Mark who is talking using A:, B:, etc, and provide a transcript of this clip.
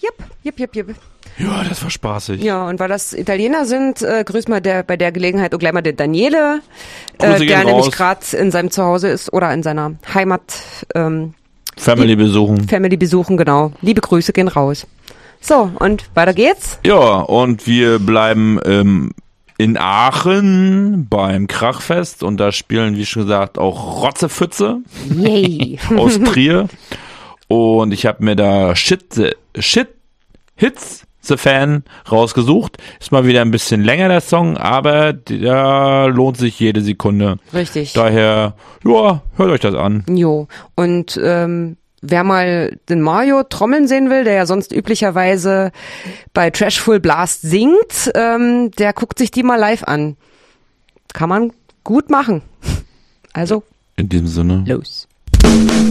A: Jep.
B: Ja, das war spaßig.
A: Ja, und weil das Italiener sind, grüß mal bei der Gelegenheit auch gleich mal den Daniele,
B: Grüße
A: der
B: gehen
A: nämlich
B: raus.
A: gerade in seinem Zuhause ist oder in seiner Heimat.
B: Family besuchen.
A: Family besuchen, genau. Liebe Grüße gehen raus. So, und weiter geht's.
B: Ja, und wir bleiben in Aachen beim Krachfest und da spielen, wie schon gesagt, auch Rotzefütze
A: Yay.
B: aus Trier. Und ich habe mir da Hits the Fan rausgesucht. Ist mal wieder ein bisschen länger der Song, aber der lohnt sich jede Sekunde.
A: Richtig.
B: Daher, ja, hört euch das an.
A: Jo. Und wer mal den Mario trommeln sehen will, der ja sonst üblicherweise bei Trash Full Blast singt, der guckt sich die mal live an. Kann man gut machen. Also,
B: In diesem Sinne.
A: los.